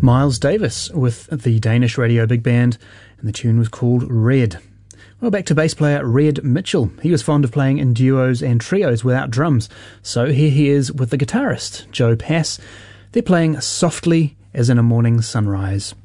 Miles Davis with the Danish radio big band, and the tune was called Red. Well, back to bass player Red Mitchell. He was fond of playing in duos and trios without drums, so here he is with the guitarist Joe Pass. They're playing Softly as in a Morning Sunrise.